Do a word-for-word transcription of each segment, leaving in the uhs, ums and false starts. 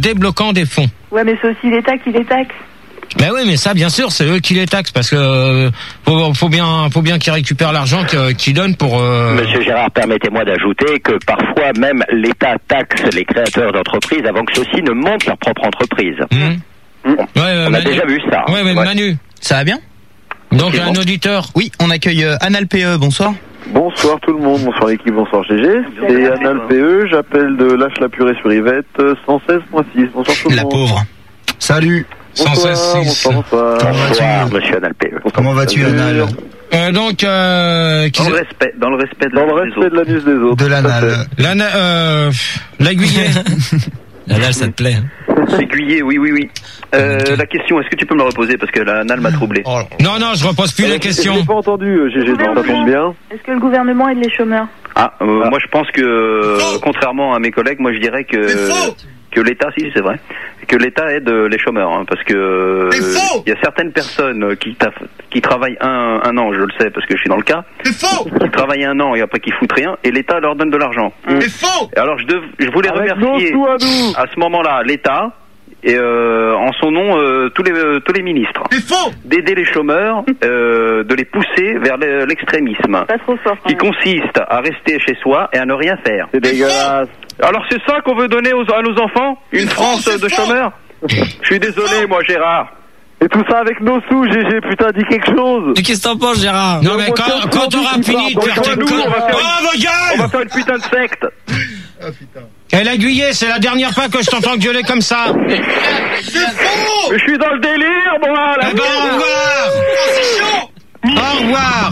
débloquant des fonds. Ouais, mais c'est aussi l'État qui les taxe. Ben oui, mais ça, bien sûr, c'est eux qui les taxent parce que euh, faut, faut bien, faut bien qu'ils récupèrent l'argent qu'ils donnent pour. Euh... Monsieur Gérard, permettez-moi d'ajouter que parfois même l'État taxe les créateurs d'entreprises avant que ceux-ci ne montent leur propre entreprise. Mmh. Mmh. On, ouais, euh, on Manu... a déjà vu ça. Ouais, mais ouais. Manu, ça va bien? Donc un auditeur. Oui, on accueille euh, Anal P E. Bonsoir. Bonsoir tout le monde, bonsoir l'équipe, bonsoir G G. C'est Anal P E, j'appelle de Lâche la purée sur Yvette, cent seize point six. Bonsoir tout le la monde. La pauvre. Salut. Bonsoir, bonsoir, bonsoir. Bonsoir, monsieur Anal P E. Comment vas-tu, Anal? Euh, donc, euh, dans le respect, dans le respect de la, dans le respect de la news des autres. De l'anal. L'anal, euh, l'aiguillet. L'anal, ça te plaît. Hein. L'aiguillet, oui, oui, oui. Euh, la question, est-ce que tu peux me la reposer parce que l'anal m'a troublé. Oh, non, non, je repose plus euh, la question. J'ai pas entendu, G G, ça tombe bien. Est-ce que le gouvernement aide les chômeurs? Ah, euh, ah, moi je pense que, euh, contrairement à mes collègues, moi je dirais que que l'État, si c'est vrai, que l'État aide les chômeurs, hein, parce que il y a certaines personnes qui qui travaillent un un an, je le sais parce que je suis dans le cas, qui travaillent un an et après qui foutent rien, et l'État leur donne de l'argent. C'est faux. Alors je dev, je voulais Avec remercier à, à ce moment-là l'État. Et euh, en son nom, euh, tous les euh, tous les ministres, d'aider les chômeurs, euh, de les pousser vers l'extrémisme, pas trop fort, qui consiste à rester chez soi et à ne rien faire. C'est dégueulasse. Alors c'est ça qu'on veut donner aux, à nos enfants, une France de chômeurs. Je suis désolé, moi, Gérard. Et tout ça avec nos sous, G G, putain, dis quelque chose. Mais qu'est-ce que t'en penses, Gérard? Non, mais quand, quand t'auras fini de faire tes nous, on va faire, oh, une, on va faire une putain de secte. Ah, putain. Et l'aiguillet, c'est la dernière fois que je t'entends gueuler comme ça. C'est faux. Je suis dans le délire, moi, là. Eh ben, au revoir. C'est chaud. Au revoir.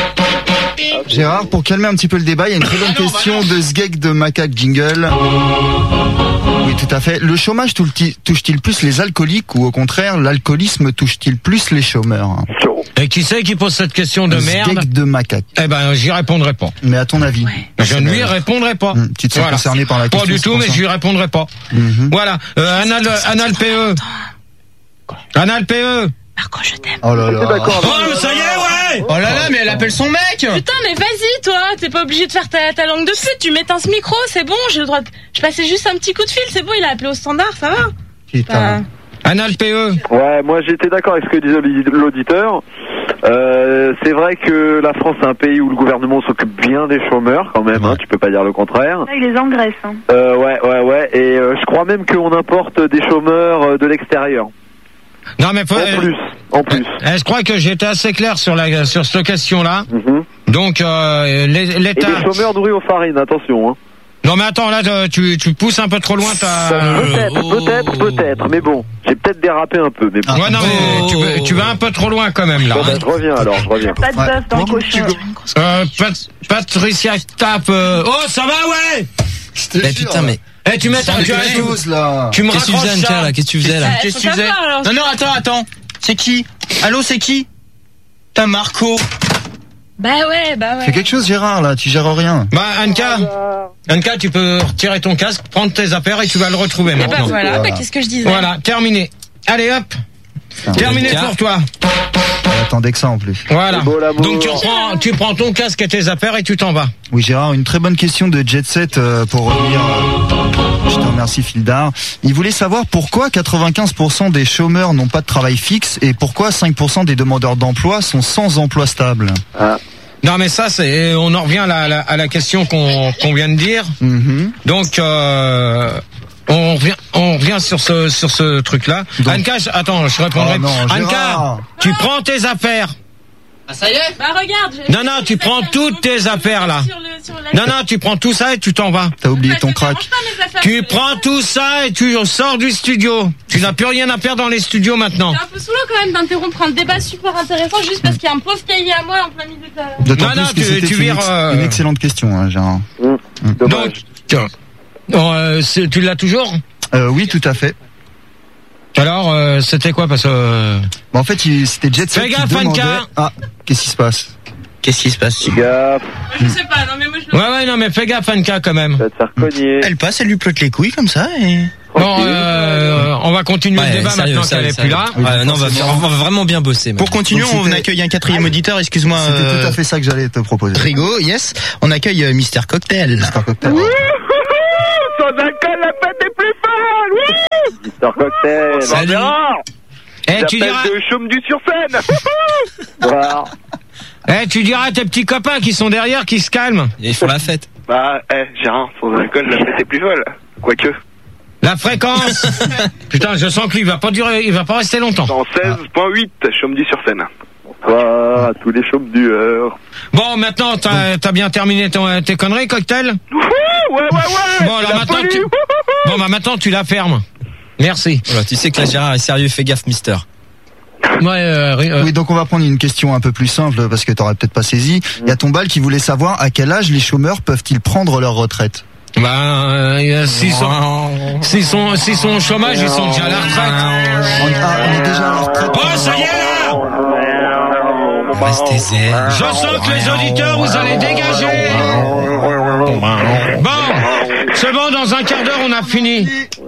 Gérard, pour calmer un petit peu le débat, il y a une très bonne question de Sgeg de Macaque Jingle. Oui, tout à fait. Le chômage touche-t-il plus les alcooliques ou au contraire, l'alcoolisme touche-t-il plus les chômeurs? Et qui c'est qui pose cette question de merde? Sgeg de Macaque. Eh ben, j'y répondrai pas. Mais à ton avis? Ouais. Je ne lui répondrai pas. Mmh, tu te sens voilà. concerné par la question? Pas du tout, mais je lui répondrai pas. Mmh. Voilà. Euh, Anal, Anal P E. Anal P E. Marco, je t'aime. Oh là là. Oh, ça y est, ouais. Oh là là, mais elle appelle son mec. Putain, mais vas-y, toi. T'es pas obligé de faire ta, ta langue de pute. Tu m'éteins ce micro, c'est bon. J'ai le droit de... Je passais juste un petit coup de fil, c'est bon. Il a appelé au standard, ça va. Putain. Bah... Anal P E. Ouais, moi j'étais d'accord avec ce que disait l'auditeur. Euh, c'est vrai que la France est un pays où le gouvernement s'occupe bien des chômeurs quand même, hein, tu peux pas dire le contraire. Il les engraisse. Hein. Euh, ouais, ouais, ouais. Et euh, je crois même qu'on importe des chômeurs euh, de l'extérieur. Non mais faut, en plus, en plus. Euh, je crois que j'étais assez clair sur la sur cette question-là. Mm-hmm. Donc euh, l'État. Et des chômeurs nourris aux farines, attention. Hein. Non mais attends, là tu tu pousses un peu trop loin ta. Peut-être, oh. peut-être, peut-être, mais bon, j'ai peut-être dérapé un peu, mais bon. Ouais non mais tu, vas, tu vas un peu trop loin quand même là. Bon, ben, je reviens alors, je reviens. Pas de bœuf dans le cochon. Euh, Pat, Patricia tape. Euh... Oh ça va ouais. Mais putain mais. Eh, tu mets ta chose là. Tu me Qu'est-ce que tu faisais, Anka, là? Qu'est-ce que tu faisais, là? Qu'est-ce que tu faisais? Non, non, attends, attends. C'est qui? Allô, c'est qui? T'as Marco. Bah ouais, bah ouais. Fais quelque chose, Gérard, là. Tu gères rien. Bah, Anka. Anka, tu peux retirer ton casque, prendre tes affaires et tu vas le retrouver maintenant. Bah voilà, voilà. Bah qu'est-ce que je disais? Voilà, terminé. Allez, hop. Putain, terminé pour toi. J'attendais que ça en plus. Voilà. Donc tu prends, tu prends ton casque et tes affaires et tu t'en vas. Oui, Gérard, une très bonne question de Jet Set euh, pour revenir. Euh, je te remercie, Fildar. Il voulait savoir pourquoi quatre-vingt-quinze pour cent des chômeurs n'ont pas de travail fixe et pourquoi cinq pour cent des demandeurs d'emploi sont sans emploi stable. Ah. Non mais ça c'est, on en revient à la, à la, à la question qu'on qu'on vient de dire. Mm-hmm. Donc euh, on revient, on revient sur ce sur ce truc-là. Donc... Anka, je, attends, je répondrai. Oh non, Anka, tu prends tes affaires. Ah ça y est. Bah regarde. Non non, tu prends toutes tes affaires là. Sur le, sur non non, tu prends tout ça et tu t'en vas. T'as oublié ton crack. Tu prends tout ça et tu sors du studio. Tu n'as plus rien à faire dans les studios maintenant. C'est un peu saoulant quand même d'interrompre un débat super intéressant juste parce qu'il y a un pauvre cahier à moi en plein milieu de. D'autant plus que c'était une, ex- euh... une excellente question, hein, Gérard. Mmh. Mmh. Donc, bon, euh, tu l'as toujours? euh, Oui, tout à fait. Alors, euh, c'était quoi parce que euh... bon, en fait, il, c'était Jet Set qui demandait. Ah, qu'est-ce qui se passe? Qu'est-ce qui se passe? Fais gaffe. Je sais pas, non mais moi je. Ouais ouais non mais fais gaffe Anka quand même. Ça va te faire cogner. Elle passe, elle lui plotte les couilles comme ça et. Bon, euh, on va continuer ouais, le débat sérieux, maintenant sérieux, qu'elle est plus là. Ouais, non, on va, on va vraiment bien bosser. Pour continuer, Donc, on accueille un quatrième auditeur. Excuse-moi. C'était euh... tout à fait ça que j'allais te proposer. Rigo, yes. On accueille euh, Mister Cocktail. Mister Cocktail. Son alcool, la fête est plus folle. Mister Cocktail. Salut. Eh, tu diras, de chaume du sur scène. Voilà. eh, tu diras à tes petits copains qui sont derrière qui se calment. Ils font la fête. Bah, eh, Gérard, sans alcool, la fête est plus folle. Quoique. La fréquence. Putain, je sens qu'il va pas durer, il va pas rester longtemps. En seize virgule huit, chaume du sur scène. Bonsoir à tous les chaumes du heure. Bon, maintenant, t'as, t'as bien terminé ton, tes conneries, Cocktail? Ouais, ouais, ouais. Bon, alors maintenant, tu, bon, bah, maintenant, tu la fermes. Merci. Voilà, tu sais que là, Gérard est sérieux, fais gaffe, mister. Ouais, euh, euh, Oui, donc on va prendre une question un peu plus simple parce que t'aurais peut-être pas saisi. Il y a Tombal qui voulait savoir à quel âge les chômeurs peuvent-ils prendre leur retraite. bah, euh, s'ils sont, s'ils sont, s'ils sont au chômage, ils sont déjà à la retraite. On, ah, on est déjà à la retraite. Oh, ça y est, là! Restez zen. Je sens que les auditeurs, vous allez dégager. Bon, c'est bon, dans un quart d'heure, on a fini.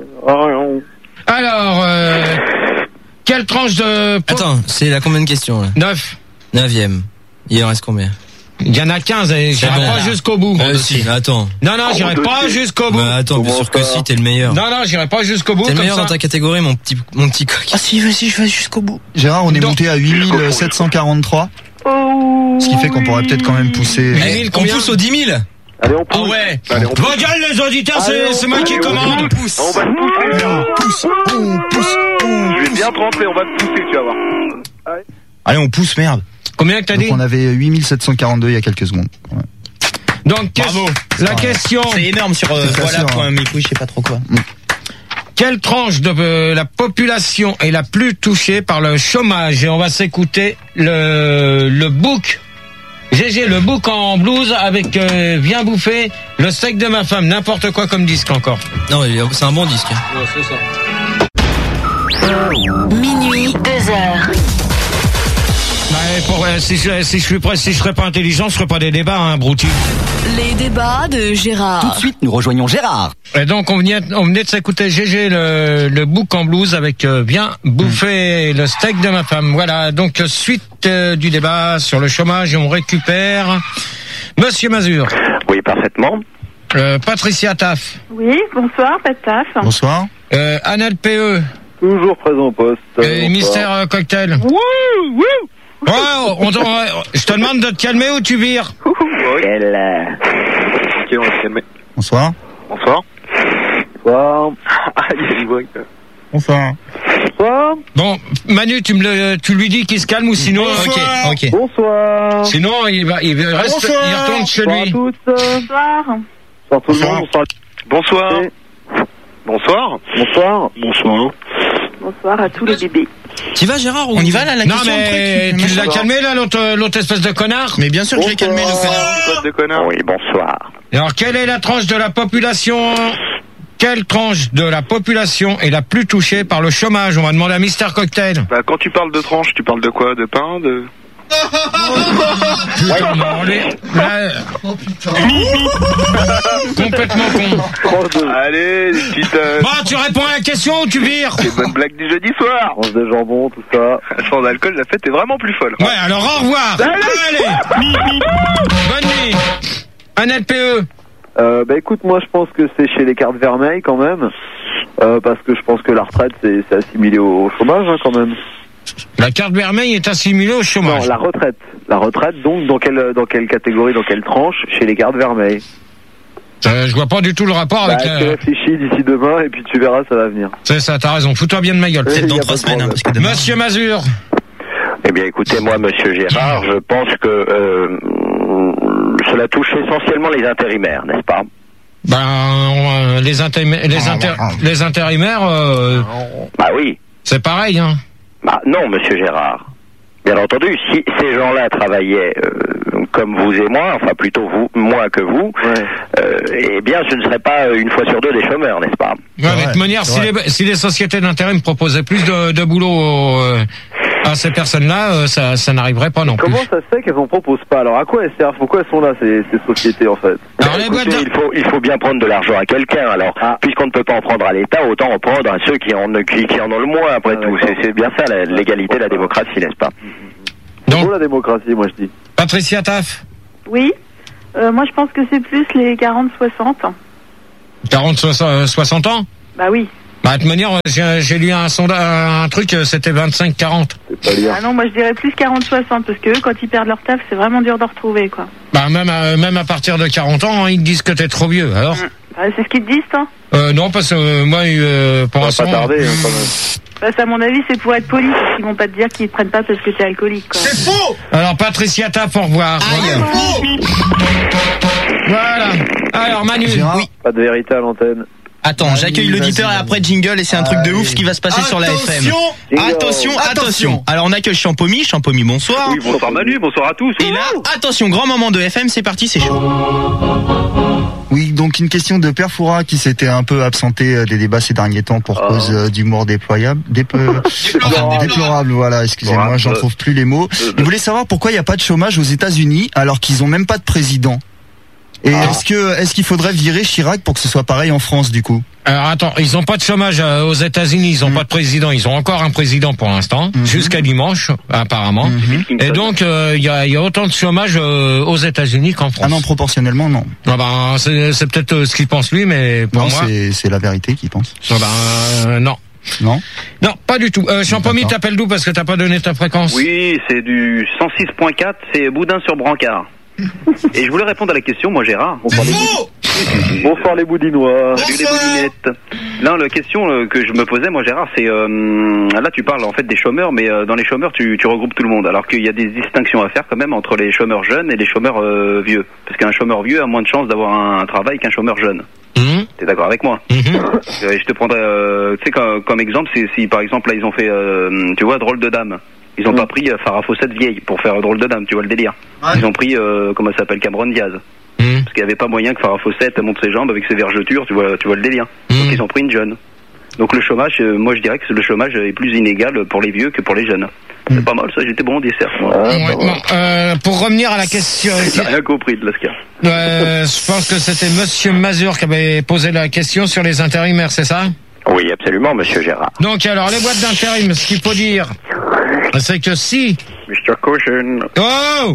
Alors, euh, quelle tranche de... Attends, c'est la combien de questions là? Neuf. Neuvième. Il en reste combien? Il y en a quinze, et j'irai bon. pas jusqu'au bout. Euh, si, attends. Non, non, j'irai pas jusqu'au bout. Bah attends, bien sûr que si, t'es le meilleur. Non, non, j'irai pas jusqu'au bout. T'es le comme meilleur ça. dans ta catégorie, mon petit, mon petit coq. Ah si, vas-y, je vais jusqu'au bout. Gérard, on est Donc- monté à huit mille sept cent quarante-trois. Oh. Ce qui fait qu'on pourrait peut-être quand même pousser. huit Eh, mille, on combien pousse aux dix mille. Allez, on pousse. Ah ouais. Allez, on pousse. Vos gueules, les auditeurs, c'est, c'est moi qui commande. On va te pousser. On pousse, on pousse, on Je vais bien te rentrer, on va te pousser, tu vas voir. Allez, on pousse, merde. Combien que t'as Donc dit? on avait huit mille sept cent quarante-deux il y a quelques secondes. Ouais. Donc, qu'est- Bravo. la question, C'est énorme sur euh, C'est voilà sûr, point hein. mes couilles, je sais pas trop quoi. quelle tranche de euh, la population est la plus touchée par le chômage? Et on va s'écouter le, le book. G G, le book en blues avec euh, Viens bouffer le steak de ma femme. N'importe quoi comme disque encore. Non, il est- c'est un bon disque. Ouais, c'est ça. Minuit, deux heures. Bah, pour, euh, si, je, si je suis prêt, si je serais pas intelligent, je ferais pas des débats, hein, brouti. Les débats de Gérard. Tout de suite, nous rejoignons Gérard. Et donc, on venait, on venait de s'écouter G G, le, le book en blues avec euh, Viens bouffer le steak de ma femme. Voilà, donc, euh, suite euh, du débat sur le chômage, et on récupère Monsieur Mazur. Oui, parfaitement. Euh, Patricia Taff. Oui, bonsoir, pas de taf. Bonsoir. Euh, Annel P E. Toujours présent au poste. Et Bonsoir. Mister euh, Cocktail. Wouh, wouh. Oh, on, on- je te demande de te calmer ou tu vires. Quelle, euh, Ok, on va se calmer. Bonsoir. Bonsoir. Bonsoir. Ah, il y a du bruit. Bonsoir. Bonsoir. Bon, Manu, tu me le, tu lui dis qu'il se calme ou sinon, Ok, ok. Bonsoir. sinon il va, il reste, Bonsoir. il retourne chez Bonsoir à lui. tous. Bonsoir. Bonsoir tout le monde. Bonsoir. Bonsoir. Bonsoir. Bonsoir. Bonsoir. Bonsoir à tous les bébés. Tu vas, Gérard, ou... On y va là, la Non question mais le truc. tu l'as calmé là, l'autre, l'autre espèce de connard. Mais bien sûr que je vais calmer le connard. Code de connard. oui, bonsoir. Alors quelle est la tranche de la population? Quelle tranche de la population est la plus touchée par le chômage? On va demander à Mister Cocktail. Bah, quand tu parles de tranche, tu parles de quoi? De pain? De... Putain, non, on est- là, complètement con. Allez, des petites, euh, Bon, tu réponds à la question ou tu vires? des bonnes blagues du jeudi soir. Tranche de jambon, tout ça. Sans alcool, la fête est vraiment plus folle. Ouais, alors au revoir. Allez. Bonne nuit. Annel P E. Euh, bah écoute, moi je pense que c'est chez les cartes vermeilles quand même. Euh, parce que je pense que la retraite c'est c'est assimilé au, au chômage hein, quand même. La carte vermeille est assimilée au chômage. Non, la retraite. La retraite donc dans quelle dans quelle catégorie, dans quelle tranche? Chez les cartes vermeilles. Euh, je vois pas du tout le rapport Bah, avec. tu euh, réfléchis d'ici demain et puis tu verras, ça va venir. C'est ça, t'as raison. Fous-toi bien de ma gueule. Oui, Peut-être dans y a trois pas de semaines, hein, problème. parce que demain. Monsieur Mazur. Eh bien, écoutez, moi, Monsieur Gérard, je pense que euh, cela touche essentiellement les intérimaires, n'est-ce pas? Ben, euh, les, intérim- les, inter- les intérimaires, euh, Bah oui. c'est pareil, hein. Bah non, Monsieur Gérard. Bien entendu, si ces gens-là travaillaient euh, comme vous et moi, enfin plutôt vous, moins que vous, Ouais. euh, eh bien, ce ne serait pas euh, une fois sur deux des chômeurs, n'est-ce pas? Ouais, mais de toute manière, si les, si les sociétés d'intérim proposaient plus de, de boulot euh, à ces personnes-là, euh, ça, ça n'arriverait pas non plus. Comment ça se fait qu'elles en proposent pas? Alors à quoi elles servent? Pourquoi elles sont là ces, ces sociétés en fait? Alors, les boîtes Écoutez, de- il faut il faut bien prendre de l'argent à quelqu'un. Alors, Ah. puisqu'on ne peut pas en prendre à l'État, autant en prendre à ceux qui en qui, qui en ont le moins. Après Ah, tout, d'accord. c'est c'est bien ça la- l'égalité, la démocratie, n'est-ce pas? C'est Donc, pour la démocratie, moi je dis. Patricia Taff, Oui. Euh, moi, je pense que c'est plus les quarante soixante. quarante, soixante ans. Bah oui. Bah, de toute manière, j'ai, j'ai lu un sondage, un truc, c'était vingt-cinq quarante. Ah non, moi je dirais plus quarante soixante, parce que eux, quand ils perdent leur taf, c'est vraiment dur de retrouver, quoi. Bah, même à, même à partir de quarante ans, hein, ils te disent que t'es trop vieux, alors. Mmh. Bah, c'est ce qu'ils te disent, toi. Euh, non, parce que euh, moi, euh, pour l'instant. Pas tarder, hein, quand même. Bah, à mon avis, c'est pour être poli, parce qu'ils vont pas te dire qu'ils te prennent pas parce que t'es alcoolique, quoi. C'est faux. Alors, Patricia Taff, au revoir. Aïe. Voilà. Alors, Manu. Gérard. Pas de vérité à l'antenne. Attends, Vas-y, j'accueille l'auditeur vas-y, et après vas-y. jingle et c'est un truc de Allez. ouf ce qui va se passer sur la F M. Attention. Attention, attention. Alors on accueille Champomy, Champomy bonsoir. Oui, bonsoir Manu, bonsoir à tous. Et là, attention, grand moment de F M, c'est parti, c'est chaud. Oui, donc une question de Père Foura qui s'était un peu absenté euh, des débats ces derniers temps pour Ah. cause euh, d'humour déployable, dép- Déplorable. déplorable, voilà, excusez-moi, Déplorable. j'en trouve plus les mots. Il voulait savoir pourquoi il n'y a pas de chômage aux États-Unis alors qu'ils ont même pas de président. Et Ah. est-ce que est-ce qu'il faudrait virer Chirac pour que ce soit pareil en France du coup? Alors attends, ils ont pas de chômage euh, aux États-Unis, ils ont Mm. pas de président, ils ont encore un président pour l'instant, Mhm. jusqu'à dimanche apparemment. Mhm. Et donc euh, il y, a, y a autant de chômage euh, aux États-Unis qu'en France. Ah non, proportionnellement non. Ah ben, c'est, c'est peut-être euh, ce qu'il pense lui, mais pour Non, moi, c'est c'est la vérité qu'il pense. ah ben, euh, non. Non? Non, pas du tout. Euh, Champomy, D'accord. t'appelles d'où parce que t'as pas donné ta fréquence? Oui, c'est du cent six point quatre, c'est Boudin sur Brancard. Et je voulais répondre à la question, moi Gérard. Bonsoir les, Faux. boudi- Bonsoir les boudinois. Salut les Bonsoir. boudinettes. Non, la question euh, que je me posais, moi Gérard, c'est euh, là tu parles en fait des chômeurs, mais euh, dans les chômeurs tu, tu regroupes tout le monde, alors qu'il y a des distinctions à faire quand même entre les chômeurs jeunes et les chômeurs euh, vieux, parce qu'un chômeur vieux a moins de chances d'avoir un, un travail qu'un chômeur jeune. Mhm. T'es d'accord avec moi? Mhm. Euh, Je te prendrais, euh, tu sais, comme, comme exemple, c'est si par exemple là ils ont fait, euh, tu vois, Drôle de Dame. Ils ont Mm. pas pris euh, Farah Fawcett vieille pour faire Drôle de Dame, tu vois le délire. Ouais. Ils ont pris, euh, comment ça s'appelle, Cameron Diaz. Mhm. Parce qu'il n'y avait pas moyen que Farah Fawcett monte ses jambes avec ses vergetures, tu vois, tu vois le délire. Mhm. Donc ils ont pris une jeune. Donc le chômage, euh, moi je dirais que le chômage est plus inégal pour les vieux que pour les jeunes. C'est Mhm. pas mal ça, j'étais bon au dessert. Moi. Ah, Ouais, bah, bon, euh, pour revenir à la question, J'ai rien compris de l'Ascar. euh, je pense que c'était Monsieur Mazur qui avait posé la question sur les intérimaires, c'est ça? Oui, absolument, monsieur Gérard. Donc alors les boîtes d'intérim, ce qu'il faut dire, c'est que si. mister Caution. Oh,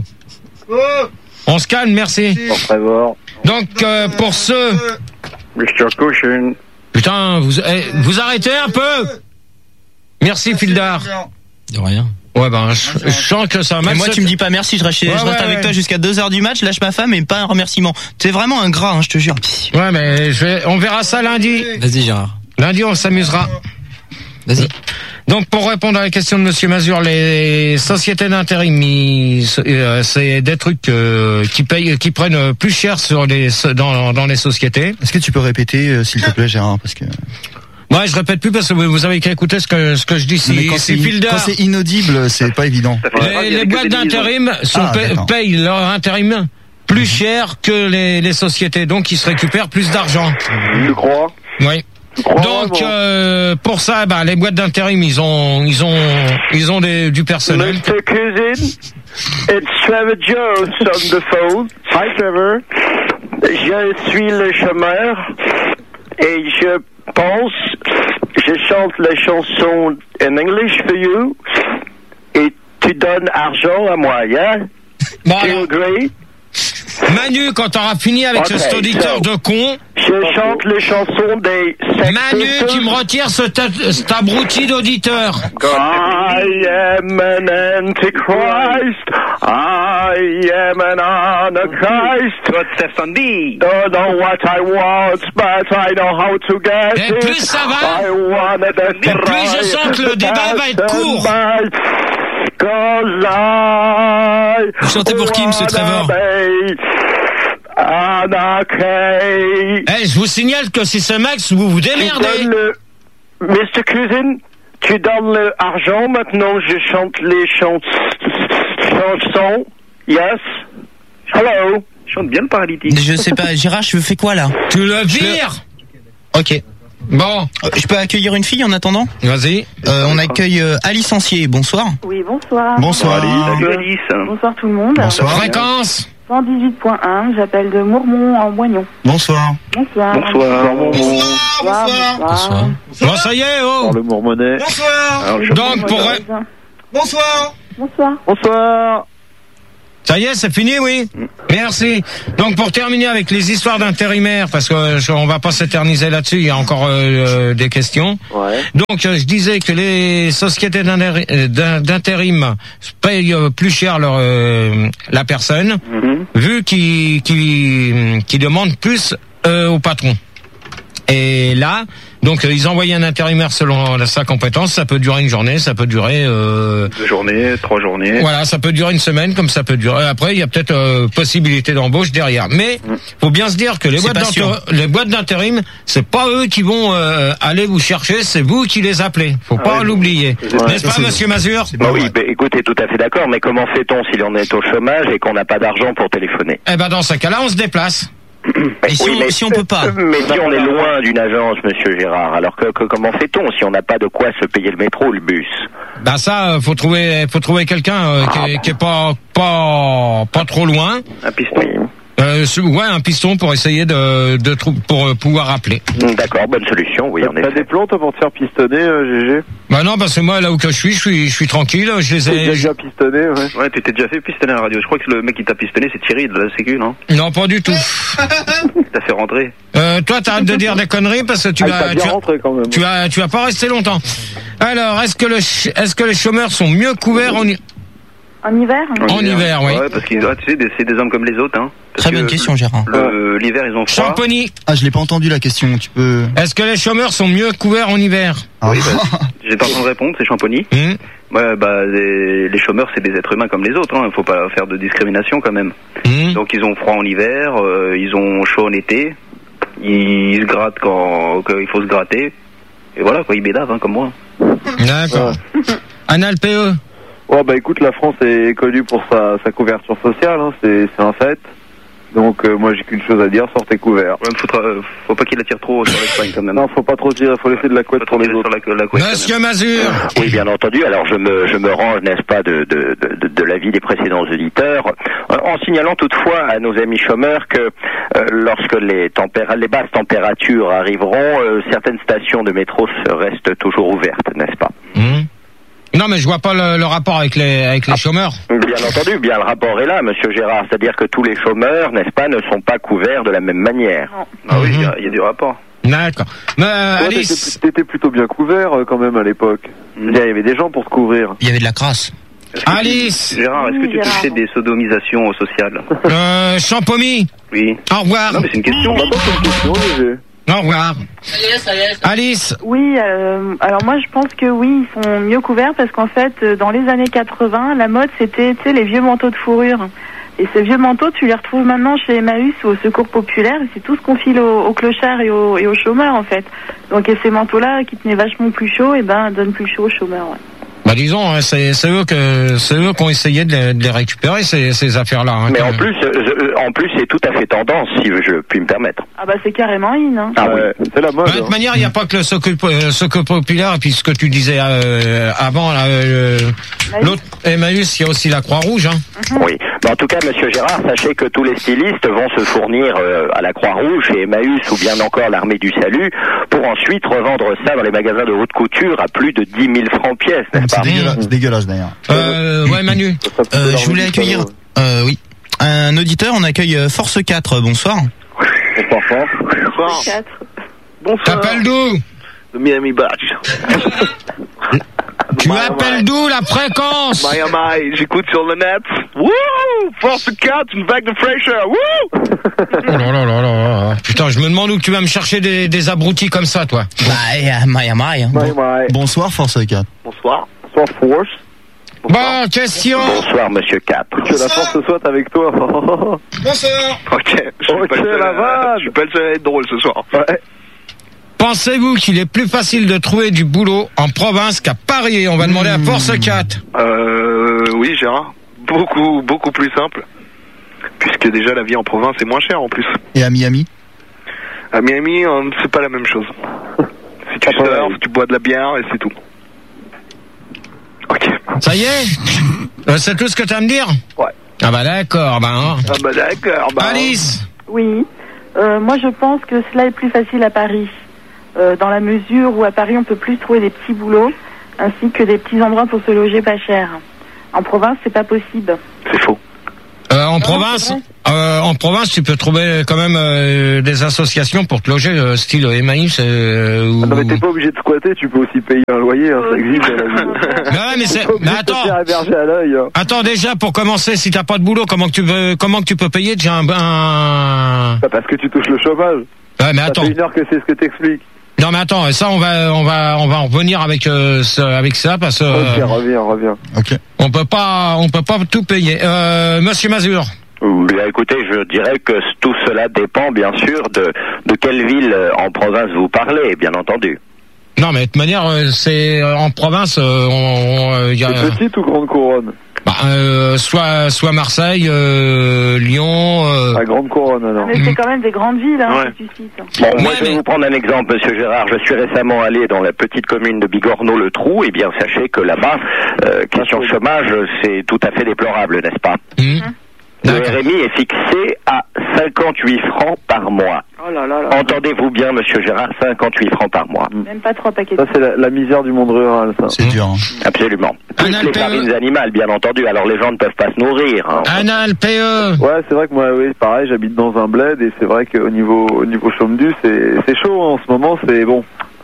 on se calme, merci. Pour Trevor. Donc euh, pour ceux, mister Caution. putain, vous eh, vous arrêtez un peu. Merci Fildar. De rien. Ouais ben, je, je sens que ça. Mais moi tu me dis pas merci, je reste, Ouais, je reste ouais, avec ouais. toi jusqu'à deux heures du match, lâche ma femme et pas un remerciement. T'es vraiment un gras, hein, je te jure. Ouais mais je vais, on verra ça lundi. Vas-y Gérard. Lundi on s'amusera. Vas-y. Donc pour répondre à la question de Monsieur Mazur, les sociétés d'intérim, ils- euh, c'est des trucs euh, qui payent, qui prennent plus cher sur les dans, dans les sociétés. Est-ce que tu peux répéter euh, s'il te plaît Gérard parce que Ouais, je répète plus parce que vous vous avez qu'à écouter ce que ce que je dis. Non, mais Si, quand si c'est Fildar, quand c'est inaudible, c'est pas évident. les, les boîtes d'intérim sont Ah, paye- d'accord. payent leur intérim plus cher que les, les sociétés, donc ils se récupèrent plus d'argent. Tu crois? Oui. Tu crois Donc vraiment euh, pour ça, bah, les boîtes d'intérim, ils ont ils ont ils ont des, du personnel. mister Cousin, it's Trevor Jones on the phone. Hi Trevor. Je suis le chômeur et je pense, je chante les chansons in English for you et tu donnes argent à moi, yeah? Bon, Do you alors, agree? Manu, quand t'auras fini avec Ok, cet auditeur so- de con, Je chante les chansons des Sex Manu, Pistols. tu me retires ce ta- cet abruti d'auditeur. I am an antichrist. I am an anarchist. God save Sunday. Don't know what I want, but I know how to get Et it. plus ça va, I wanna et plus je sens que le débat va être court. Cause I Vous chantez pour qui, monsieur Trevor? Anarchy. Eh, je vous signale que si c'est Max, vous vous Tu démerdez. donnes le... mister Cousin, tu donnes l'argent, maintenant je chante les chans- chansons. Yes. Hello. Je chante bien le paralytique. Je sais pas, Gérard, je fais quoi là? Tu le vires. Ok. Bon, Euh, Je peux accueillir une fille en attendant? vas-y. Euh, on accueille euh, Alice Ancier, bonsoir. Oui, bonsoir. Bonsoir Ali. Salut Alice. Bonsoir tout le monde. Bonsoir. Fréquence. cent dix-huit point un, j'appelle de Mourmont en Moignon. Bonsoir. Bonsoir. Bonsoir. Bonsoir. Bonsoir. Bon, ça y est, oh. le Mourmonnet. Bonsoir. Alors, je- Donc pour Bonsoir. Bonsoir. Bonsoir. Bonsoir. Ça y est, c'est fini, oui. Merci. Donc pour terminer avec les histoires d'intérimaires, parce que euh, on va pas s'éterniser là-dessus, il y a encore euh, des questions. Ouais. Donc euh, je disais que les sociétés d'intérim, d'intérim payent euh, plus cher leur euh, la personne, mm-hmm. vu qu'ils qu'ils qu'ils demandent plus euh, au patron. Et là, donc euh, ils envoyaient un intérimaire selon sa compétence. Ça peut durer une journée, ça peut durer euh, deux journées, trois journées. Voilà, ça peut durer une semaine, comme ça peut durer. Après, il y a peut-être euh, possibilité d'embauche derrière. Mais mm. faut bien se dire que les boîtes, les boîtes d'intérim, c'est pas eux qui vont euh, aller vous chercher, c'est vous qui les appelez. Faut ah pas oui, l'oublier, ouais, n'est-ce pas, Monsieur Mazur? Bah oui, bah, écoutez, tout à fait d'accord. Mais comment fait-on si l'on est au chômage et qu'on n'a pas d'argent pour téléphoner? Eh ben, dans ce cas-là, on se déplace. Mais, si, oui, on, mais, si on peut pas. Mais si on est loin d'une agence, Monsieur Gérard, alors que, que comment fait-on si on n'a pas de quoi se payer le métro ou le bus? Bah ça, faut trouver, faut trouver quelqu'un euh, ah, qui, est, qui est pas, pas, pas trop loin. Un piston. Oui. Euh, ouais, un piston pour essayer de, de pour pouvoir appeler. D'accord, bonne solution, oui, en effet. T'as des plans, toi, pour te faire pistonner, euh, G G? Bah non, parce que moi, là où que je suis, je suis, je suis tranquille, je les ai... déjà pistonné, ouais. Ouais, tu t'es déjà fait pistonner à la radio. Je crois que le mec qui t'a pistonné, c'est Thierry de la Sécu, non? Non, pas du tout. T'as fait rentrer. Euh, toi, t'arrêtes de dire des conneries parce que tu ah, vas, tu, rentré quand même. tu vas, tu vas pas rester longtemps. Alors, est-ce que le, est-ce que les chômeurs sont mieux couverts en, en hiver? En, en hiver, oui. Ouais, parce qu'ils, ah, tu sais, c'est des hommes comme les autres, hein. Très bonne question, Gérard. Le, l'hiver, ils ont froid. Champagny. Ah, je l'ai pas entendu la question. Tu peux. Est-ce que les chômeurs sont mieux couverts en hiver? Ah. Oui, bah, j'ai pas besoin de répondre, c'est Champagny. Mmh. Ouais, bah, les, les chômeurs, c'est des êtres humains comme les autres, hein. Faut pas faire de discrimination quand même. Mmh. Donc, ils ont froid en hiver, euh, ils ont chaud en été, ils, ils se grattent quand, quand il faut se gratter. Et voilà, quoi, ils bédavent, hein, comme moi. D'accord. Ouais. Anal P E. Ouais, bah écoute, la France est connue pour sa, sa couverture sociale, hein. c'est, c'est un fait. Donc euh, moi j'ai qu'une chose à dire, sortez couverts. Ouais, faut, euh, faut pas qu'il attire trop sur l'Espagne quand même. Non, faut pas trop tirer, faut laisser de la couette pour les autres. La, la couette, Monsieur Mazur. Oui, bien entendu. Alors je me je me range, n'est-ce pas, de de de, de l'avis des précédents auditeurs, euh, en signalant toutefois à nos amis chômeurs que euh, lorsque les tempéra- les basses températures arriveront, euh, certaines stations de métro restent toujours ouvertes, n'est-ce pas? Mmh. Non, mais je vois pas le, le rapport avec les avec les ah, chômeurs. Bien entendu, bien le rapport est là, Monsieur Gérard. C'est-à-dire que tous les chômeurs, n'est-ce pas, ne sont pas couverts de la même manière. Ah oui, il mm-hmm. y, y a du rapport. D'accord. Mais euh, ouais, Alice, t'étais, t'étais plutôt bien couvert euh, quand même à l'époque. Mm. Il y avait des gens pour te couvrir. Il y avait de la crasse. Alice. Tu, Gérard, est-ce que tu touchais des sodomisations sociales? Euh, Champomy. Oui. Au revoir. Non, mais c'est une question. Bah, c'est une question, G G. Au revoir. Ça y est, ça y est. Alice. Oui, euh, alors moi je pense que oui, ils sont mieux couverts parce qu'en fait, dans les années quatre-vingts, la mode c'était, tu sais, les vieux manteaux de fourrure. Et ces vieux manteaux, tu les retrouves maintenant chez Emmaüs ou au Secours Populaire, et c'est tout ce qu'on file aux, aux clochards et aux, et aux chômeurs en fait. Donc et ces manteaux-là qui tenaient vachement plus chaud, et ben donnent plus chaud aux chômeurs. Ouais. Bah disons, hein, c'est, c'est eux que c'est eux qui ont essayé de les, de les récupérer ces, ces affaires-là. Hein, mais en même. plus, euh, en plus, c'est tout à fait tendance, si je puis me permettre. Ah bah c'est carrément in. Hein. Ah oui, c'est la mode. De toute hein. manière, il n'y a pas que le Secours euh, Populaire, et puis ce que tu disais euh, avant, euh, l'autre Emmaüs, il y a aussi la Croix-Rouge. Hein. Mm-hmm. Oui. Mais en tout cas, Monsieur Gérard, sachez que tous les stylistes vont se fournir euh, à la Croix-Rouge, chez Emmaüs ou bien encore l'Armée du Salut, pour ensuite revendre ça dans les magasins de haute couture à plus de dix mille francs pièce, n'est-ce c'est pas? dégueulasse, c'est dégueulasse d'ailleurs. Euh, ouais, Manu. Euh, je voulais accueillir, euh, oui, un auditeur. On accueille Force quatre. Bonsoir. Bonsoir, Force. Bonsoir. Bonsoir. T'appelles d'où? Le Miami Badge. Tu appelles d'où la fréquence? Miami, j'écoute sur le net. Wouh! Force quatre, une vague de fraîcheur. Wouh! Oh là là là là. Putain, je me demande où tu vas me chercher des, des abrutis comme ça, toi. Bah, euh, Miami. Hein. Miami. Bonsoir, Force quatre. Bonsoir. Bonsoir, Force. Bonsoir. Bon, question. Bonsoir, Monsieur quatre. Que la force soit avec toi. Bonsoir. Ok. Je ok, la vanne. Je suis pas le seul à être drôle ce soir. Ouais. Pensez-vous qu'il est plus facile de trouver du boulot en province qu'à Paris? On va demander à Force quatre. Euh, oui, Gérard. Beaucoup, beaucoup plus simple. Puisque déjà la vie en province est moins chère en plus. Et à Miami? À Miami, c'est pas la même chose. Si tu surfes, tu bois de la bière et c'est tout. Ok. Ça y est? euh, C'est tout ce que tu as à me dire? Ouais. Ah bah d'accord, bah hein. Ah bah d'accord, bah. Alice? Oui. Euh, moi je pense que cela est plus facile à Paris. Euh, dans la mesure où à Paris on peut plus trouver des petits boulots ainsi que des petits endroits pour se loger pas cher. En province c'est pas possible. C'est faux. en province, euh, en province, tu peux trouver quand même euh, des associations pour te loger, euh, style Emmaüs. Euh, ou... ah non mais t'es pas obligé de squatter, tu peux aussi payer un loyer, hein, ça existe à la ville. Mais ouais, mais c'est. Mais attends. À l'œil, hein. Attends déjà pour commencer, si t'as pas de boulot, comment que tu veux, comment que tu peux payer déjà un. un... Bah parce que tu touches le chômage. Ouais, mais ça attends. fait une heure que c'est ce que t'expliques. Non mais attends, ça on va on va on va en revenir avec euh, ça, avec ça parce que. Ok, euh, reviens, reviens. Ok. On peut pas on peut pas tout payer. Euh, Monsieur Mazur. Bien, écoutez, je dirais que tout cela dépend bien sûr de de quelle ville en province vous parlez, bien entendu. Non mais de toute manière, c'est en province, on, on y a. C'est petite ou grande couronne? Bah, euh, soit soit Marseille, euh, Lyon. Euh... La grande couronne alors. Mais c'est quand même des grandes villes, hein, ouais. que tu cites. Bon, moi je vais vous prendre un exemple, Monsieur Gérard. Je suis récemment allé dans la petite commune de Bigorneau-le-Trou. Eh bien, sachez que là-bas, euh, question chômage, c'est tout à fait déplorable, n'est-ce pas? Mmh. Le R M I est fixé à cinquante-huit francs par mois. Oh là là là. Entendez-vous bien, Monsieur Gérard, cinquante-huit francs par mois. Même pas trois paquets. Ça, c'est la, la misère du monde rural, ça. C'est dur. Hein. Absolument. Plus les farines animales, bien entendu. Alors les gens ne peuvent pas se nourrir. Hein. Un L P E. Ouais, c'est vrai que moi, oui, pareil, j'habite dans un bled et c'est vrai qu'au niveau, au niveau chôme-du, c'est, c'est chaud hein, en ce moment. C'est bon,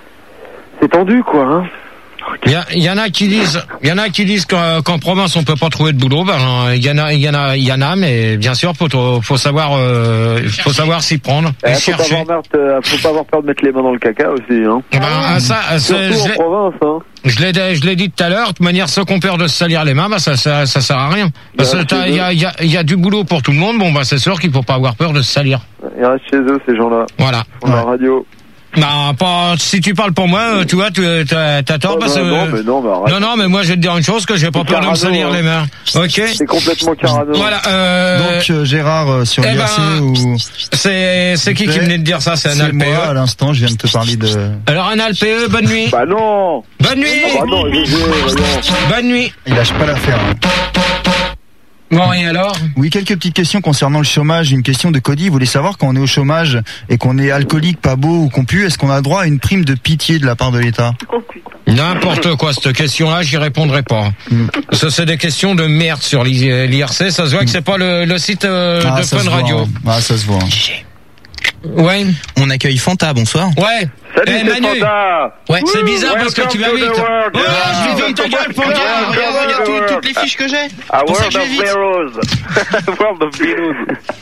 c'est tendu, quoi. Hein. Il y, y en a qui disent, il y en a qui disent qu'en, qu'en province on peut pas trouver de boulot. Ben il y en a, il y en a, il y en a, mais bien sûr faut, faut savoir, euh, faut savoir s'y prendre. Eh, faut, pas avoir peur de, faut pas avoir peur de mettre les mains dans le caca aussi. Hein. Ben, ah, ça, surtout en province. Hein. Je l'ai, je l'ai dit tout à l'heure. De toute manière, ceux qu'on peur de se salir les mains, bah ça, ça, ça sert à rien. Parce que il y a, il y a, il y a du boulot pour tout le monde. Bon, bah c'est sûr qu'il faut pas avoir peur de se salir. Ils restent chez eux ces gens-là. Voilà. On a la radio. Non, pas, si tu parles pour moi, tu vois, tu as, t'as tort oh, parce que... Non, mais non, mais non, non, mais moi, je vais te dire une chose, que j'ai pas peur de me salir hein. les mains. Ok? C'est complètement carano. Voilà, euh... Donc, euh, Gérard, euh, sur eh l'I R C ben, ou... C'est, c'est qui qui venait de dire ça? C'est un C'est L P E. moi, à l'instant, je viens de te parler de... Alors, un L P E, bonne nuit. Bah non! Bonne nuit! Ah bah non, je vais, bonne nuit! Il lâche pas l'affaire. Hein. Bon, et alors? Oui, quelques petites questions concernant le chômage. Une question de Cody. Vous voulez savoir, quand on est au chômage et qu'on est alcoolique, pas beau ou qu'on pue, est-ce qu'on a droit à une prime de pitié de la part de l'État? N'importe quoi, cette question-là, j'y répondrai pas. Mm. Ça, c'est des questions de merde sur l'I R C. Ça se voit que c'est pas le, le site euh, ah, de Fun Radio. Voit, hein. Ah, ça se voit. Ouais. On accueille Fanta, bonsoir. Ouais. Salut, hey, Manu. Fanta. Ouais, Woo, c'est bizarre parce que tu vas vite. Oh, je ferme ta gueule, Fanta. Regarde, regarde tout, toutes les fiches que j'ai. Ah, World of Heroes. World of Heroes.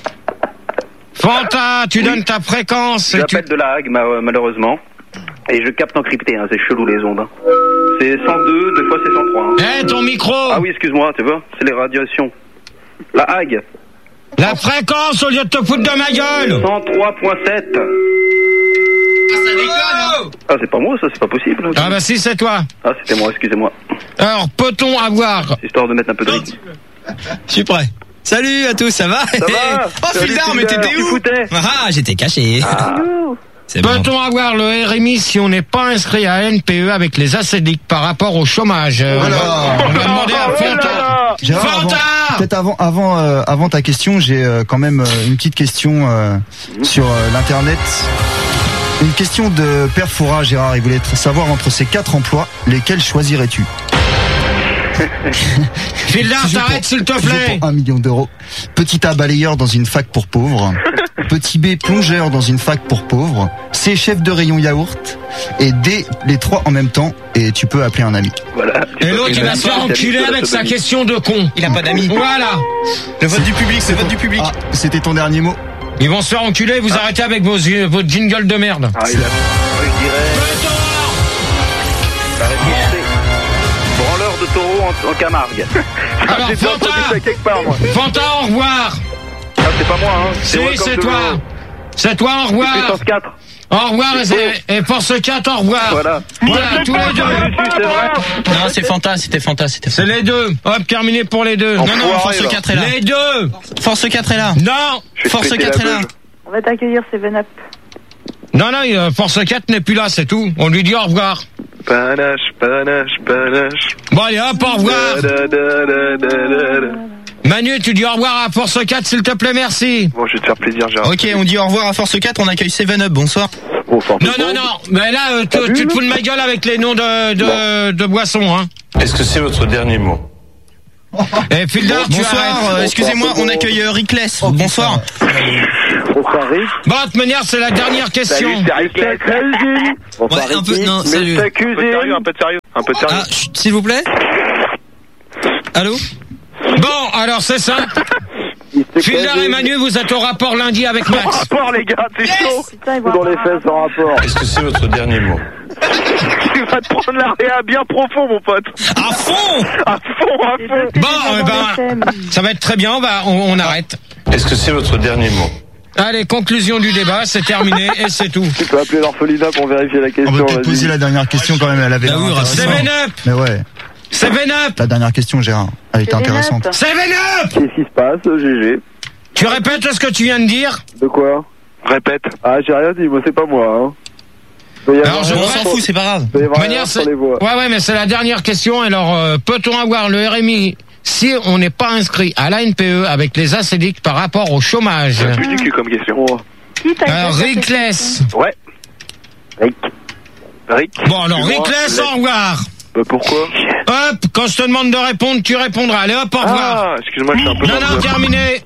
Fanta, tu oui. donnes ta fréquence. J'appelle tu... de la Hague, malheureusement. Et je capte en crypté, hein, c'est chelou les ondes. Hein. C'est cent deux, des fois c'est cent trois. Eh, hein. hey, ton micro. Ah oui, excuse-moi, tu vois, c'est les radiations. La Hague. La fréquence au lieu de te foutre de ma gueule. cent trois virgule sept. Ah, ça déconne, hein. Ah, c'est pas moi, ça, c'est pas possible. Hein, ah, bah si, c'est toi. Ah, c'était moi, excusez-moi. Alors, peut-on avoir... Histoire de mettre un peu de rythme. Je suis prêt. Salut à tous, ça va? Ça va? Oh, Fildar, mais t'étais où? Ah, j'étais caché. Ah. Peut-on bon. avoir le R M I si on n'est pas inscrit à N P E avec les assédiques par rapport au chômage? Voilà. On va demander à Fanta. Gérard, Fanta avant, peut-être avant, avant, euh, avant ta question, j'ai euh, quand même euh, une petite question euh, sur euh, l'internet. Une question de Père Foura, Gérard. Il voulait savoir entre ces quatre emplois, lesquels choisirais-tu? Fildar, t'arrêtes s'il te plaît. Pour un million d'euros. Petit A, balayeur dans une fac pour pauvres. Petit B, plongeur dans une fac pour pauvres. C, chef de rayon yaourt. Et D, les trois en même temps. Et tu peux appeler un ami. Voilà. Et l'autre, il va se faire enculer avec sa question de con. Il a pas d'amis. Voilà. Le vote du public, c'est le vote du public. Ah, c'était ton dernier mot. Ils vont se faire enculer, vous ah. arrêtez avec vos, vos jingles de merde. Ah, il a... je dirais... La réponse est... branleur de taureau en, en Camargue. Alors, Fanta, quelque part, moi. Fanta, au revoir. Ah, c'est pas moi, hein. Si, c'est toi. C'est toi, au revoir. Puissance quatre. Au revoir, et, et Force quatre, au revoir. Voilà. Voilà, tous les deux. Non, c'est Fanta, c'était Fanta, c'était Fanta. C'est les deux. Hop, terminé pour les deux. Non, non, Force quatre est là. Les deux. Force quatre est là. Non. Force quatre est là. On va t'accueillir, Seven Up. Non, non, Force quatre n'est plus là, c'est tout. On lui dit au revoir. Panache, panache, panache. Bon, allez, hop, au revoir. Da, da, da, da, da. Manu, tu dis au revoir à Force quatre, s'il te plaît, merci. Bon, je vais te faire plaisir, Gérard. Ok, on dit au revoir à Force quatre, on accueille Seven Up, bonsoir. Bonsoir. Non, non, non, mais là, euh, tu, tu te fous de ma gueule avec les noms de, de, de boissons, hein. Est-ce que c'est votre dernier mot? Et Fildar, tu Bonsoir, arrêtes. euh, excusez-moi, on accueille euh, Rickless. Bonsoir. Bonsoir Rick. Bon, de toute manière, c'est la dernière question. Salut, c'est Rickless. Bonsoir Ouais, un peu, Ricky. non, salut. Mister Cuisine. Un peu de sérieux, un peu de sérieux. Ah, chut, s'il vous plaît. Allô? Bon, alors c'est ça. Fildar et Manu, vous êtes au rapport lundi avec Max. Rapport les gars, c'est chaud. Putain, ils vont Dans les avoir un fesses en rapport. Est-ce que c'est votre dernier mot? Tu vas te prendre la réa bien profond mon pote. À fond! À fond, à fond. Bon, eh ben, ça va être très bien, on, va, on, on arrête. Est-ce que c'est votre dernier mot? Allez, conclusion du débat, c'est terminé et c'est tout. Tu peux appeler l'orphelinat pour vérifier la On question. peut peut-être vas-y. poser la dernière question quand même, elle avait Bah l'air oui, intéressante. Seven Up. Mais ouais, Seven Up. la dernière question, Gérard, elle était Seven Up. intéressante. Seven Up. Qu'est-ce qui se passe, G G? Tu répètes ce que tu viens de dire? De quoi? Répète. Ah, j'ai rien dit, moi c'est pas moi. Hein. Doit y avoir Alors, je un- On s'en fout, c'est pas grave. doit y avoir De un manière, sur c'est- les voix. ouais, ouais, mais c'est la dernière question. Alors, euh, peut-on avoir le R M I si on n'est pas inscrit à l'A N P E avec les A C D I C par rapport au chômage? Plus du cul comme question. Oh. Qui t'a Alors, fait cette Rickless. Ouais. Rick. Rick. Bon, alors, Excuse-moi, Rickless, laisse- au revoir. Bah, pourquoi? Hop, quand je te demande de répondre, tu répondras. Allez, hop, au revoir. Ah, excuse-moi, je suis un peu Non, dans non, le- terminé.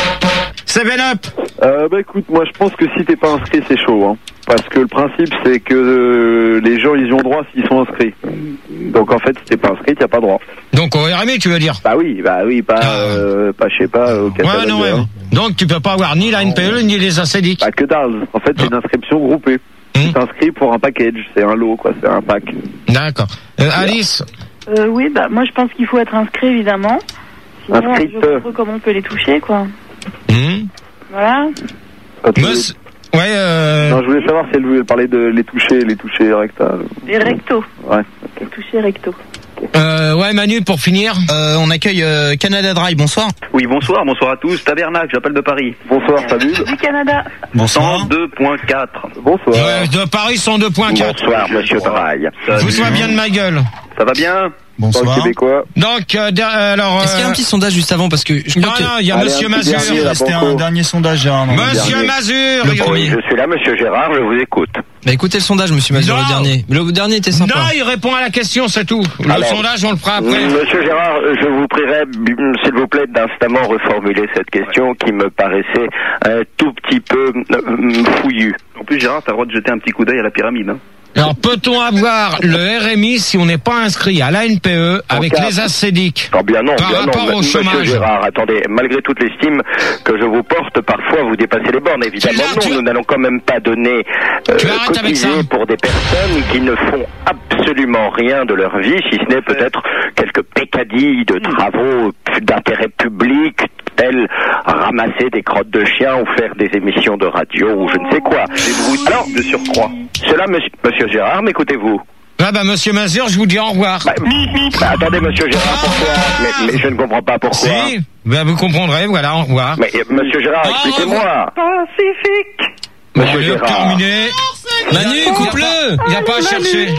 Seven Up. Euh, bah écoute, moi je pense que si t'es pas inscrit, c'est chaud. Hein. Parce que le principe, c'est que euh, les gens, ils y ont droit s'ils sont inscrits. Donc en fait, si t'es pas inscrit, t'as pas droit. Donc, au R M I, tu veux dire? Bah oui, bah oui, pas, Ah. euh, pas je sais pas, au Ouais, catalogue. non, ouais. hein. Donc, tu peux pas avoir ni la N P E, ni les A C D I C. Bah que dalle. En fait, c'est une inscription groupée. Hmm. Tu t'inscris pour un package, c'est un lot, quoi, c'est un pack. D'accord. Euh, Alice. Euh, oui, bah moi je pense qu'il faut être inscrit évidemment. Sinon, Inscrite. je vois pas trop comment on peut les toucher, quoi. Hmm. Voilà. Quand tu- Monsieur- Ouais, euh... Non, je voulais savoir si elle voulait parler de les toucher, les toucher rectales. Les rectos. Ouais. Les toucher recto. Euh, ouais, Manu, pour finir. Euh, on accueille euh, Canada Dry, bonsoir. Oui, bonsoir, bonsoir à tous. Tabernacle, j'appelle de Paris. Bonsoir, salut. Du Canada. Bonsoir. cent deux point quatre. Bonsoir. Ouais, de Paris, cent deux point quatre. Bonsoir, monsieur Draille. Vous soyez bien de ma gueule. Ça va bien? Bonsoir. Québécois. Donc, euh, der- alors... Est-ce qu'il y a un petit sondage juste avant parce que je Non, crois que... non, il y a Allez, Monsieur un petit Mazur. dernier, là. C'était un dernier sondage, Gérard. non, le Monsieur dernier. Mazur. Le il- premier. Je suis là, monsieur Gérard, je vous écoute. Bah écoutez le sondage, monsieur Mazur, Non. le dernier. Le dernier était sympa. Non, il répond à la question, c'est tout. Le Alors, sondage, on le fera après. Monsieur Gérard, je vous prierai, s'il vous plaît, d'instamment reformuler cette question qui me paraissait un tout petit peu euh, fouillue. En plus, Gérard, t'as le droit de jeter un petit coup d'œil à la pyramide. Hein. Alors, peut-on avoir le R M I si on n'est pas inscrit à l'A N P E avec cas- les A C D I C? Oh bien non, Par bien rapport non, au monsieur chômage. Gérard, attendez, malgré toute l'estime que je vous porte, parfois vous dépassez les bornes, évidemment. Fildar, Non, tu- nous n'allons quand même pas donner euh, Tu arrêtes avec cotiser ça. pour des personnes qui ne font absolument rien de leur vie, si ce n'est peut-être quelques peccadilles de travaux d'intérêt public, tels ramasser des crottes de chiens ou faire des émissions de radio ou je ne sais quoi. Des bruits alors, de surcroît. Cela, monsieur, monsieur Gérard, m'écoutez-vous? Ah bah, Monsieur Mazur, je vous dis au revoir. Bah, bah, attendez, monsieur Gérard, pourquoi mais, mais je ne comprends pas pourquoi. Si, bah, vous comprendrez, voilà, au revoir. Mais euh, monsieur Gérard, Au expliquez-moi. Pacifique. Monsieur Allez, Gérard. terminé. Manu, coupe-le. Il n'y a pas à chercher.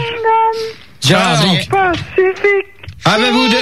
Gérard, Ah, donc. Pacifique. Avez-vous de...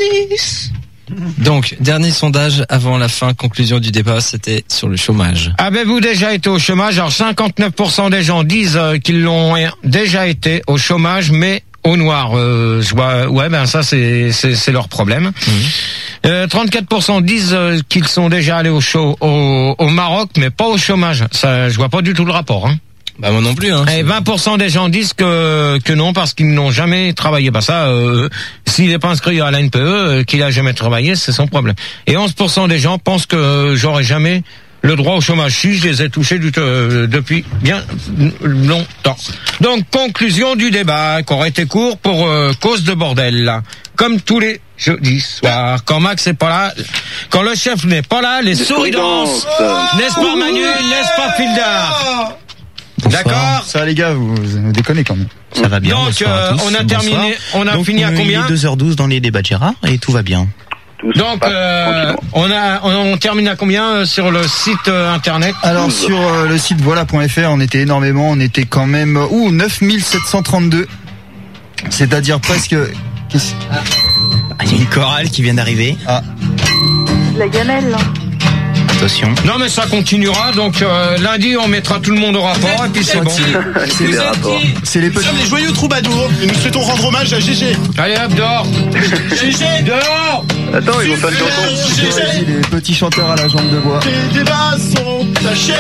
Donc, dernier sondage avant la fin, conclusion du débat, c'était sur le chômage. Avez-vous déjà été au chômage? Alors, cinquante-neuf pour cent des gens disent euh, qu'ils l'ont déjà été au chômage, mais au noir. Euh, je vois, ouais, ben ça, c'est c'est c'est leur problème. Euh, trente-quatre pour cent disent euh, qu'ils sont déjà allés au, chaud, au au Maroc, mais pas au chômage. Ça, je vois pas du tout le rapport. Hein. Bah moi non plus. Hein. Et vingt pour cent des gens disent que que non parce qu'ils n'ont jamais travaillé. Bah ça, euh, s'il n'est pas inscrit à l'A N P E, euh, qu'il a jamais travaillé, c'est son problème. Et onze pour cent des gens pensent que euh, j'aurais jamais le droit au chômage. Si, je les ai touchés du, euh, depuis bien longtemps. Donc conclusion du débat, qui aurait été court pour euh, cause de bordel. Là. Comme tous les jeudis soirs, quand Max n'est pas là, quand le chef n'est pas là, les souris dansent. N'est-ce pas Manu, n'est-ce pas Fildar? D'accord. Ça les gars, vous, vous déconnez quand même. Ça va bien. Donc, bonsoir à euh, tous, on a bonsoir. terminé, on a Donc, fini à euh, combien? Il est deux heures douze dans les débats de Gérard et tout va bien. Donc, euh, on a, on, on termine à combien euh, sur le site euh, internet? Alors sur euh, le site voilà point f r, on était énormément, on était quand même euh, ouh neuf mille sept cent trente-deux. C'est-à-dire presque qu'est-ce- Ah, il y a une chorale qui vient d'arriver. Ah. La gamelle, là. Attention. Non mais ça continuera, donc euh, lundi on mettra tout le monde au rapport et puis c'est bon. C'est des rapports. C'est les Nous petits. sommes les joyeux troubadours et nous souhaitons rendre hommage à G G. Allez hop, dehors. G G Dehors. Attends, ils vont faire une chanson. G G. Les petits chanteurs à la jambe de bois. Les débats sont tachés.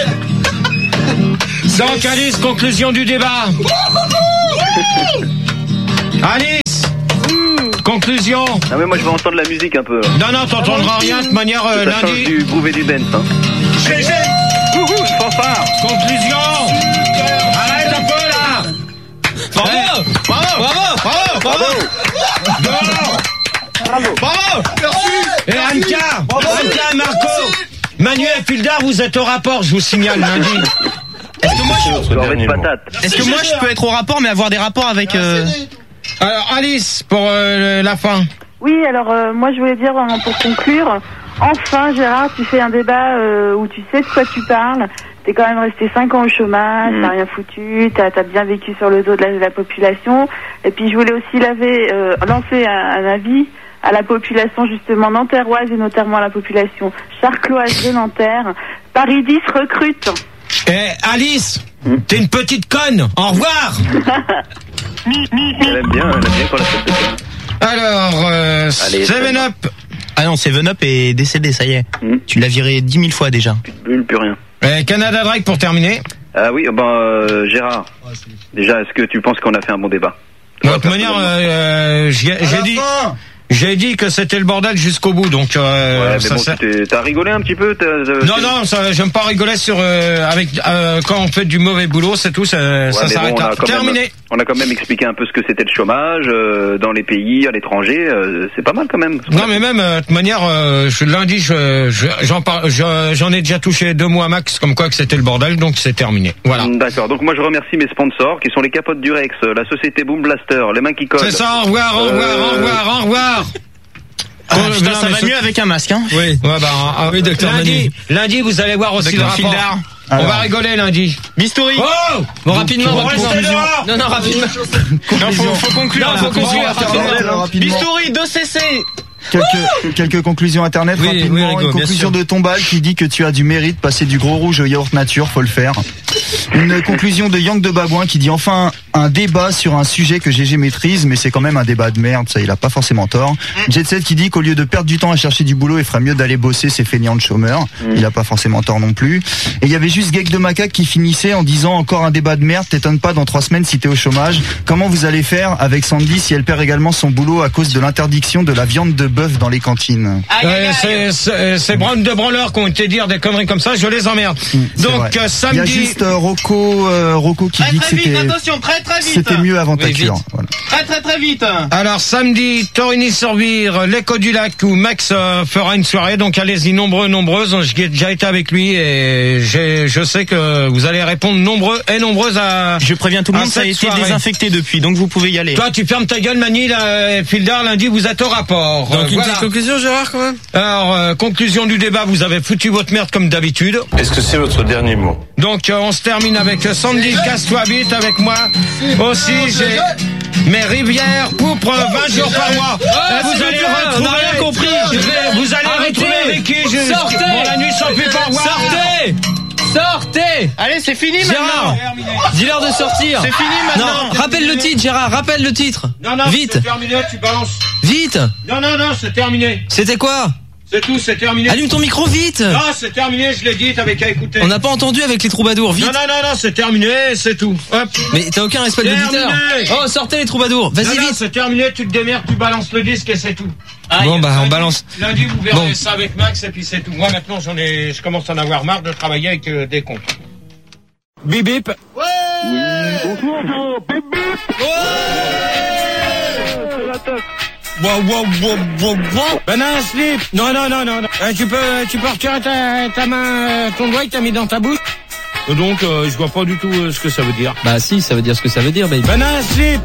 Donc Alice, conclusion du débat. Alice, conclusion. Ah mais moi je vais entendre la musique un peu. Non, non, t'entendras rien de toute manière euh, Ça change lundi. du groove et du dance. Hein. G G. Wouhou, fanfare. Conclusion. Arrête un peu là. Bravo, bravo, bravo, bravo, bravo. Dehors. Bravo. Merci. Et Anka, Anka, Marco, Manuel Fildar, vous êtes au rapport, je vous signale lundi. Est-ce que moi je, Votre dernier mot. est-ce que moi je peux être au rapport mais avoir des rapports avec euh... Alors Alice, pour euh, la fin. Oui, alors euh, moi je voulais dire euh, pour conclure, enfin Gérard, tu fais un débat euh, où tu sais de quoi tu parles. T'es quand même resté cinq ans au chômage, Mmh. t'as rien foutu, t'as as bien vécu sur le dos de la, de la population. Et puis je voulais aussi laver, euh, lancer un, un avis à la population justement nanterroise et notamment à la population charcloise de Nanterre. Paris dix recrute. Eh Alice, t'es une petite conne. Au revoir. Elle aime bien, elle aime bien quand la fête de conne. Alors, euh, Allez, Seven Up. Ah non, Seven Up est décédé, ça y est. Hmm. Tu l'as viré dix mille fois déjà. Plus de bulles, plus rien. Et Canada Drake pour terminer. Ah oui, ben euh, Gérard. Déjà, est-ce que tu penses qu'on a fait un bon débat? De toute manière, euh, j'ai j'ai dit, j'ai dit que c'était le bordel jusqu'au bout, donc euh, Ouais, mais ça bon, sert- tu t'es- t'as rigolé un petit peu t'as- t'as- Non, non, ça, j'aime pas rigoler sur euh, avec euh, quand on fait du mauvais boulot, c'est tout, ça, Ouais, ça mais s'arrête bon, on là. a quand Terminé. même- on a quand même expliqué un peu ce que c'était le chômage euh, dans les pays, à l'étranger. euh, c'est pas mal quand même. Non, mais même euh, de toute manière, euh, je, lundi, je, je- j'en parle, je- j'en ai déjà touché deux mois max, comme quoi que c'était le bordel, donc c'est terminé. Voilà. D'accord. Donc moi je remercie mes sponsors qui sont les capotes du Rex, la société Boom Blaster, les mains qui collent. C'est ça. Au revoir, au revoir, au revoir, au revoir. Ah, Oh, putain, non, ça mais va ce- mieux avec un masque, hein. Oui. Ouais, bah, ah, Oui, docteur lundi, Manu. lundi, vous allez voir aussi Docteur le rapport. Fildar. On Alors. va rigoler lundi. Bistouri. Oh Bon, rapidement, Bon, rapidement. restez dehors. Non, non, rapidement. Non, faut, faut conclure. Non, là. faut conclure, Rapidement. rapidement. Rapidement. Bistouri, deux C C. Quelques, quelques conclusions internet Oui, rapidement. oui, Rigo, Une bien conclusion sûr. de Tombal qui dit que tu as du mérite, passer du gros rouge au yaourt nature, faut le faire. Une conclusion de Yang de Babouin qui dit enfin un débat sur un sujet que G G maîtrise, mais c'est quand même un débat de merde, ça il a pas forcément tort. Jet Set qui dit qu'au lieu de perdre du temps à chercher du boulot, il ferait mieux d'aller bosser ces feignants de chômeurs. Il a pas forcément tort non plus. Et il y avait juste Geek de Macaque qui finissait en disant encore un débat de merde, t'étonnes pas dans trois semaines si t'es au chômage. Comment vous allez faire avec Sandy si elle perd également son boulot à cause de l'interdiction de la viande de bœuf dans les cantines? Euh, c'est- c'est c'est Brown de branleurs qui ont été dire des conneries comme ça, je les emmerde. C'est Donc vrai. euh, Il y a samedi. juste euh, Rocco, euh, Rocco qui Très dit que très vite, c'était attention, très très vite. c'était mieux avant ta Oui, vite. cure. Voilà. Très très très vite. Alors samedi, Torigny-sur-Vire, l'Écho du Lac où Max euh, fera une soirée. Donc allez-y nombreux, nombreuses. J'ai déjà été avec lui et j'ai- je sais que vous allez répondre nombreux et nombreuses à. Je préviens tout le à monde, ça a cette été soirée. désinfecté depuis, donc vous pouvez y aller. Toi, tu fermes ta gueule, Mani, là, Fildar, lundi, vous êtes au rapport. Donc Euh, une voilà. petite conclusion, Gérard, quand même. Alors, euh, conclusion du débat, vous avez foutu votre merde comme d'habitude. Est-ce que c'est votre dernier mot? Donc, euh, on se termine avec euh, Sandy, casse-toi vite avec moi. Aussi, j'ai mes rivières pouprent vingt jours par mois. Ah, Et vous s'il allez vous plaît, on retrouver. n'a rien compris. Je vais- Vous allez Arrêtez. retrouver avec qui je. Sortez. Bon, la nuit sans plus pas voir. Sortez. Sortez. Allez, c'est fini Gérard, maintenant. dis-leur de sortir. C'est fini maintenant. Non, rappelle le titre, Gérard, rappelle le titre. Non, non, Vite, c'est terminé, tu balances. vite. Non, non, non, c'est terminé. C'était quoi? C'est tout, c'est terminé. Allume ton micro vite. Non, c'est terminé, je l'ai dit, t'avais qu'à écouter. On n'a pas entendu avec les troubadours, vite. Non, non, non, non, c'est terminé, c'est tout. Hop. Mais t'as aucun respect de l'auditeur. Terminé. Oh, sortez les troubadours. Vas-y, Non, non, vite. c'est terminé, tu te démerdes, tu balances le disque et c'est tout. Bon, bah, on Lundi- balance. Lundi, vous verrez Bon. ça avec Max et puis c'est tout. Moi, maintenant, j'en ai, je commence à en avoir marre de travailler avec euh, des cons. Bip bip. Wow, wow, wow, wow, wow. Banana slip. Non, non, non, non. non. Euh, tu peux, tu peux retirer ta, ta main, euh, ton doigt que t'as mis dans ta bouche. Donc, euh, je vois pas du tout euh, ce que ça veut dire. Bah si, ça veut dire ce que ça veut dire, baby. Banana slip.